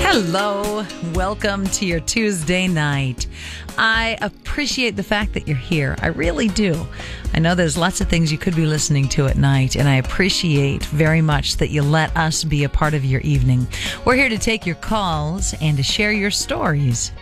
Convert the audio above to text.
Hello. Welcome to your Tuesday night. I appreciate the fact that you're here. I really do. I know there's lots of things you could be listening to at night, and I appreciate very much that you let us be a part of your evening. We're here to take your calls and to share your stories.